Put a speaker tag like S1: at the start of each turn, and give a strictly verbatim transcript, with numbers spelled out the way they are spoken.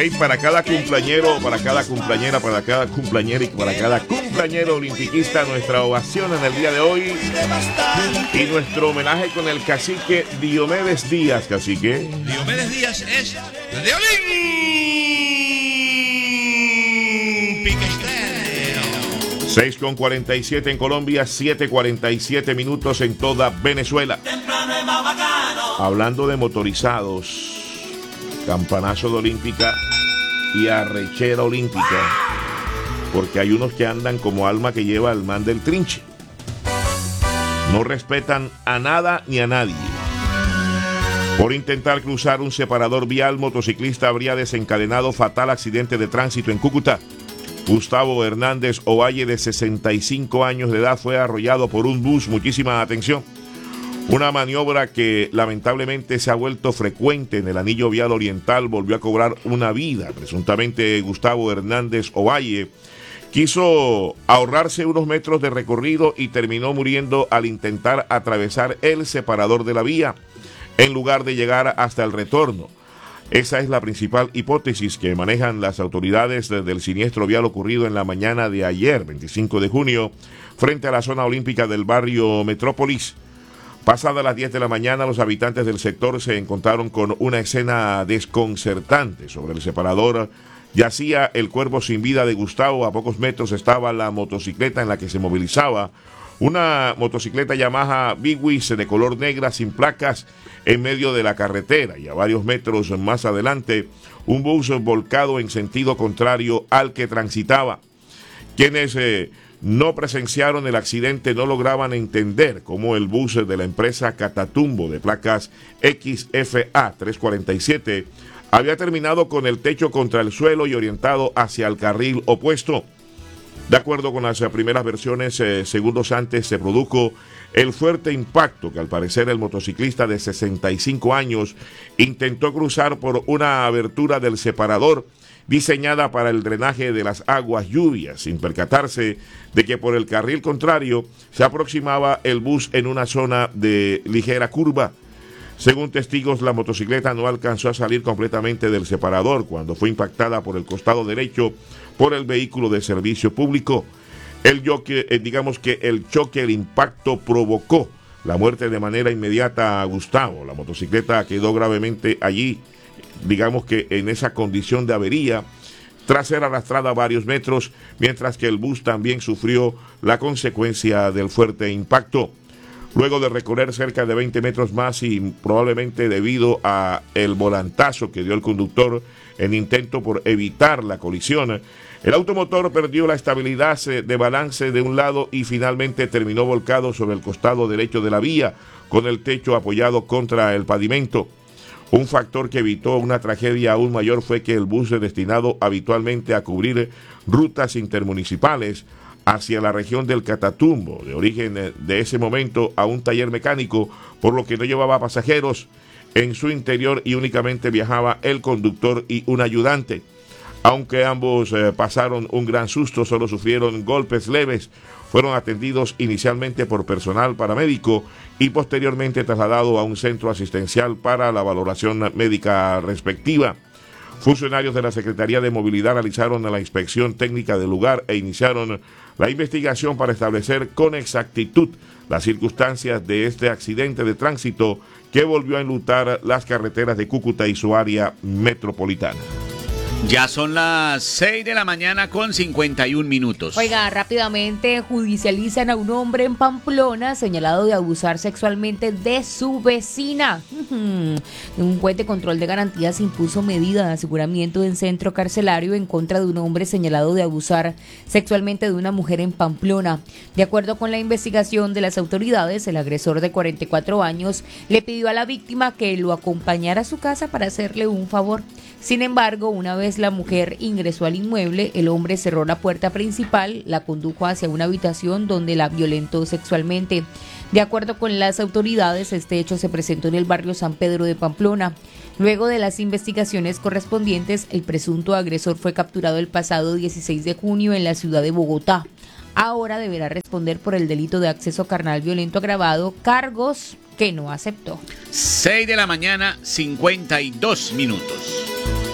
S1: Hey, para cada cumpleañero, para cada cumpleañera, para cada cumpleañera y para cada cumpleañero olimpiquista, nuestra ovación en el día de hoy y nuestro homenaje con el cacique Diomedes Díaz, cacique.
S2: Diomedes Díaz es de Olímpica Estéreo.
S1: seis con cuarenta y siete en Colombia, siete cuarenta y siete minutos en toda Venezuela. Hablando de motorizados, campanazo de Olímpica y arrechera olímpica, porque hay unos que andan como alma que lleva al man del trinche. No respetan a nada ni a nadie. Por intentar cruzar un separador vial, motociclista habría desencadenado fatal accidente de tránsito en Cúcuta. Gustavo Hernández Ovalle, de sesenta y cinco años de edad, fue arrollado por un bus. Muchísima atención. Una maniobra que lamentablemente se ha vuelto frecuente en el anillo vial oriental volvió a cobrar una vida. Presuntamente Gustavo Hernández Ovalle quiso ahorrarse unos metros de recorrido y terminó muriendo al intentar atravesar el separador de la vía en lugar de llegar hasta el retorno. Esa es la principal hipótesis que manejan las autoridades del siniestro vial ocurrido en la mañana de ayer, veinticinco de junio, frente a la zona olímpica del barrio Metrópolis. Pasadas las diez de la mañana, los habitantes del sector se encontraron con una escena desconcertante. Sobre el separador yacía el cuerpo sin vida de Gustavo. A pocos metros estaba la motocicleta en la que se movilizaba. Una motocicleta Yamaha Bigwis de color negra sin placas en medio de la carretera. Y a varios metros más adelante, un bus volcado en sentido contrario al que transitaba. Quienes eh, no presenciaron el accidente no lograban entender cómo el bus de la empresa Catatumbo de placas X F A trescientos cuarenta y siete había terminado con el techo contra el suelo y orientado hacia el carril opuesto. De acuerdo con las primeras versiones, eh, segundos antes se produjo el fuerte impacto que al parecer el motociclista de sesenta y cinco años intentó cruzar por una abertura del separador diseñada para el drenaje de las aguas lluvias, sin percatarse de que por el carril contrario se aproximaba el bus en una zona de ligera curva. Según testigos, la motocicleta no alcanzó a salir completamente del separador cuando fue impactada por el costado derecho por el vehículo de servicio público. El choque, eh, digamos que el choque, el impacto provocó la muerte de manera inmediata a Gustavo. La motocicleta quedó gravemente allí, digamos que en esa condición de avería, tras ser arrastrada varios metros, mientras que el bus también sufrió la consecuencia del fuerte impacto. Luego de recorrer cerca de veinte metros más y probablemente debido a el volantazo que dio el conductor en intento por evitar la colisión, el automotor perdió la estabilidad de balance de un lado y finalmente terminó volcado sobre el costado derecho de la vía, con el techo apoyado contra el pavimento. Un factor que evitó una tragedia aún mayor fue que el bus destinado habitualmente a cubrir rutas intermunicipales hacia la región del Catatumbo, de origen de ese momento a un taller mecánico, por lo que no llevaba pasajeros en su interior y únicamente viajaba el conductor y un ayudante. Aunque ambos eh, pasaron un gran susto, solo sufrieron golpes leves. Fueron atendidos inicialmente por personal paramédico y posteriormente trasladados a un centro asistencial para la valoración médica respectiva. Funcionarios de la Secretaría de Movilidad realizaron la inspección técnica del lugar e iniciaron la investigación para establecer con exactitud las circunstancias de este accidente de tránsito que volvió a enlutar las carreteras de Cúcuta y su área metropolitana.
S3: Ya son las seis de la mañana con cincuenta y un minutos.
S4: Oiga, rápidamente judicializan a un hombre en Pamplona señalado de abusar sexualmente de su vecina. Un juez de control de garantías impuso medida de aseguramiento en centro carcelario en contra de un hombre señalado de abusar sexualmente de una mujer en Pamplona. De acuerdo con la investigación de las autoridades, el agresor de cuarenta y cuatro años le pidió a la víctima que lo acompañara a su casa para hacerle un favor. Sin embargo, una vez la mujer ingresó al inmueble, el hombre cerró la puerta principal, la condujo hacia una habitación donde la violentó sexualmente. De acuerdo con las autoridades, este hecho se presentó en el barrio San Pedro de Pamplona. Luego de las investigaciones correspondientes, el presunto agresor fue capturado el pasado dieciséis de junio en la ciudad de Bogotá. Ahora deberá responder por el delito de acceso carnal violento agravado, cargos que no aceptó.
S3: seis de la mañana, cincuenta y dos minutos.